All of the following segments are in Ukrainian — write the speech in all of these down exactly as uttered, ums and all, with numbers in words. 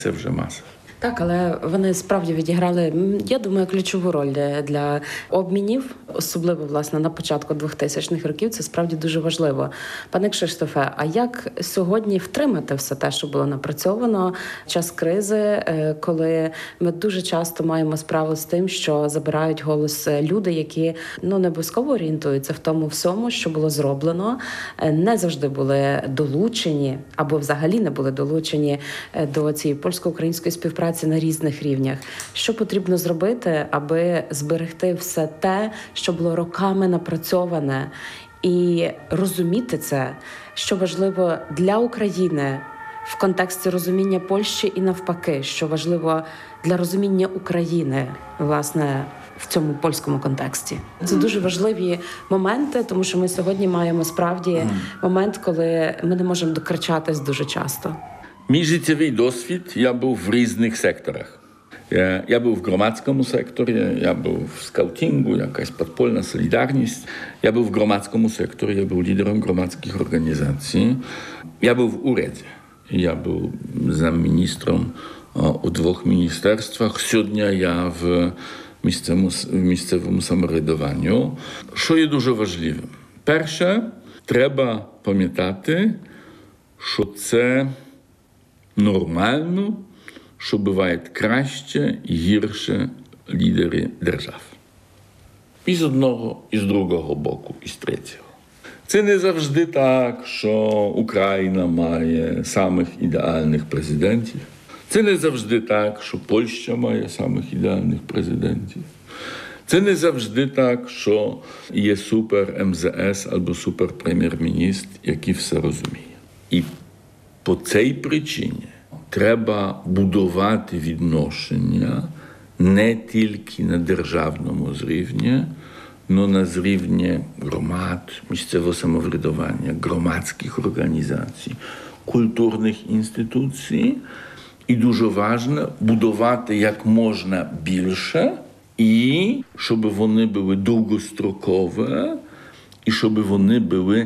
Це вже маса. Так, але вони справді відіграли, я думаю, ключову роль для обмінів, особливо, власне, на початку двохтисячних років. Це справді дуже важливо. Пане Кшиштофе, а як сьогодні втримати все те, що було напрацьовано в час кризи, коли ми дуже часто маємо справу з тим, що забирають голос люди, які ну, не обов'язково орієнтуються в тому всьому, що було зроблено, не завжди були долучені або взагалі не були долучені до цієї польсько-української співпраці на різних рівнях. Що потрібно зробити, аби зберегти все те, що було роками напрацьоване, і розуміти це, що важливо для України в контексті розуміння Польщі і навпаки, що важливо для розуміння України, власне, в цьому польському контексті. Це дуже важливі моменти, тому що ми сьогодні маємо справді момент, коли ми не можемо докричатись дуже часто. Мій життєвий досвід, я був в різних секторах. Я, я був в громадському секторі, я був в скаутингу, якась підпольна солідарність. Я був в громадському секторі, я був лідером громадських організацій. Я був в уряді. Я був замміністром у двох міністерствах. Сьогодні я в місцевому, в місцевому самоврядуванню. Що є дуже важливим? Перше, треба пам'ятати, що це нормально, що бувають краще і гірше лідери держав. І з одного, і з другого боку, і з третього. Це не завжди так, що Україна має самих ідеальних президентів. Це не завжди так, що Польща має самих ідеальних президентів. Це не завжди так, що є супер ем зе ес або супер прем'єр-міністр, який все розуміє. І по цій причині треба будувати відношення не тільки на державному рівні, але на рівні громад, місцевого самоврядування, громадських організацій, культурних інституцій. І дуже важливо будувати як можна більше, і щоб вони були довгострокові, і щоб вони були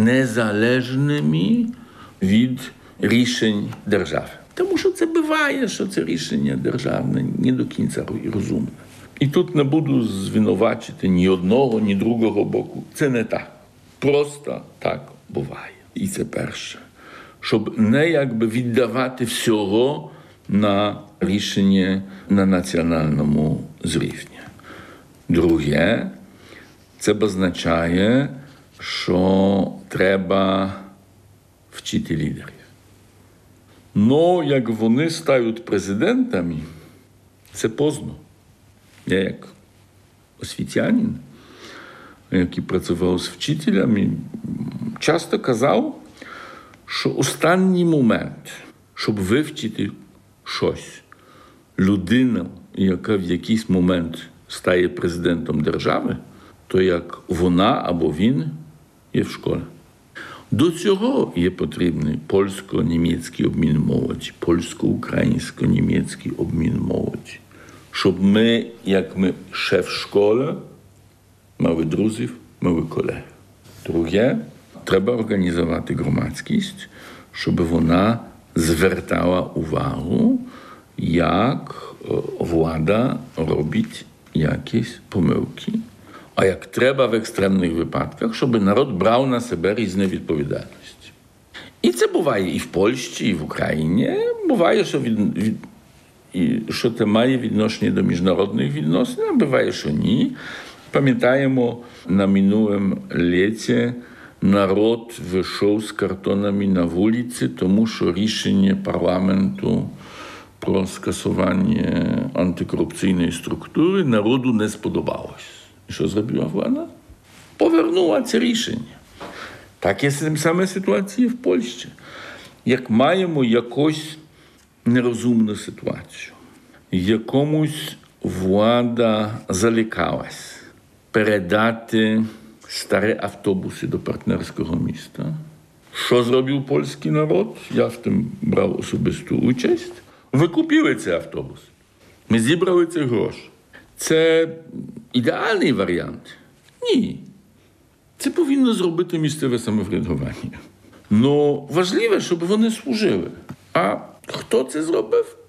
незалежними від рішень держави. Тому що це буває, що це рішення державне не до кінця розумне. І тут не буду звинувачити ні одного, ні другого боку. Це не так. Просто так буває. І це перше. Щоб не якби віддавати всього на рішення на національному рівні. Друге, це означає, що треба вчити лідерів. Но як вони стають президентами, це поздно. Я як освітянин, який працював з вчителями, часто казав, що останній момент, щоб вивчити щось, людина, яка в якийсь момент стає президентом держави, то як вона або він є в школі. До цього є потрібний польсько-німецький обмін молоді, польсько-українсько-німецький обмін молоді. Щоб ми, як ми шеф школи, мали друзів, мали колег. Друге, треба організувати громадськість, щоб вона звертала увагу, як влада робить якісь помилки. А як треба в екстремних випадках, щоб народ брав на себе різні відповідальності. І це буває і в Польщі, і в Україні. Буває, що, від, від, і, що це має відношення до міжнародних відносин, а буває, що ні. Пам'ятаємо, на минулому літі народ вийшов з картонами на вулиці, тому що рішення парламенту про скасування антикорупційної структури народу не сподобалось. І що зробила влада? Повернула це рішення. Так є саме ситуація в Польщі. Як маємо якусь нерозумну ситуацію, якомусь влада залякалась передати старі автобуси до партнерського міста. Що зробив польський народ? Я в тим брав особисту участь. Ви купили цей автобус. Ми зібрали ці гроші. Це ідеальний варіант? Ні. Це повинно зробити місцеве самоврядування. Но важливо, щоб вони служили. А Хто це зробив?